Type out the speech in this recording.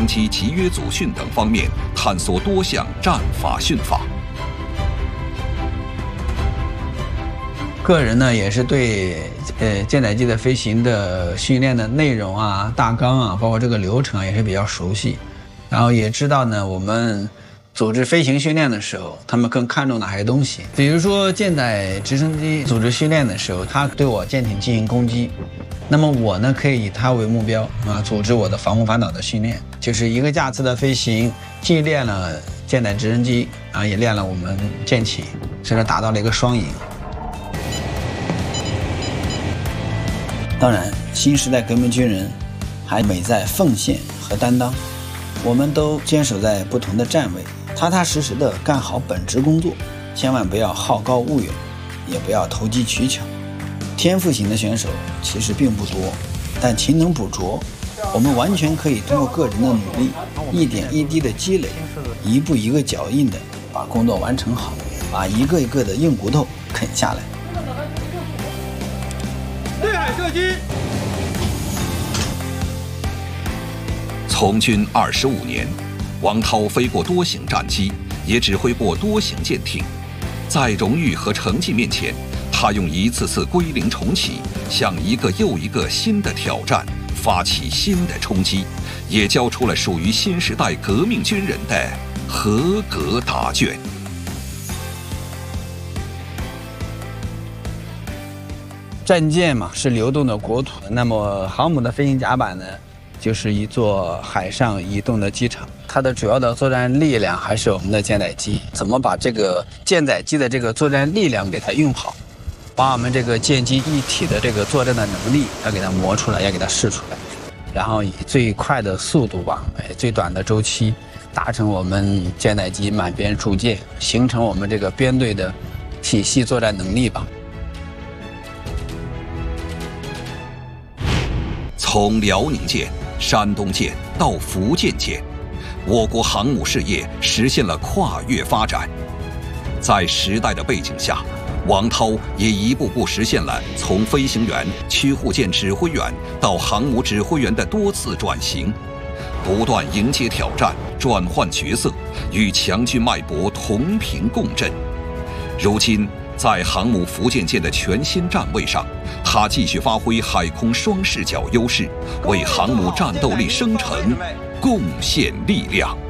击集约组训等方面探索多项战法训法。 个人呢也是对舰载机的飞行的训练的内容啊、大纲啊，包括这个流程啊也是比较熟悉，然后也知道呢我们组织飞行训练的时候，他们更看重哪些东西。比如说舰载直升机组织训练的时候，他对我舰艇进行攻击，那么我呢可以以它为目标啊，组织我的防空反导的训练，就是一个架次的飞行，既练了舰载直升机啊，也练了我们舰艇，所以说达到了一个双赢。当然，新时代革命军人还美在奉献和担当，我们都坚守在不同的站位，踏踏实实地干好本职工作，千万不要好高骛远，也不要投机取巧。天赋型的选手其实并不多，但勤能补拙，我们完全可以通过个人的努力，一点一滴的积累，一步一个脚印的把工作完成好，把一个一个的硬骨头啃下来。 对海射击。 从军25年，王涛飞过多型战机，也指挥过多型舰艇。在荣誉和成绩面前，他用一次次归零重启，向一个又一个新的挑战发起新的冲击，也交出了属于新时代革命军人的合格答卷。 战舰嘛是流动的国土，那么航母的飞行甲板呢，就是一座海上移动的机场，它的主要的作战力量还是我们的舰载机。怎么把这个舰载机的这个作战力量给它用好，把我们这个舰机一体的这个作战的能力要给它磨出来，要给它试出来，然后以最快的速度吧，最短的周期，达成我们舰载机满编铸舰，形成我们这个编队的体系作战能力吧。 从辽宁舰、山东舰到福建舰，我国航母事业实现了跨越发展。在时代的背景下，王涛也一步步实现了从飞行员、驱护舰指挥员到航母指挥员的多次转型，不断迎接挑战，转换角色，与强军脉搏同频共振。如今，在航母福建舰的全新站位上，他继续发挥海空双视角优势，为航母战斗力生成贡献力量。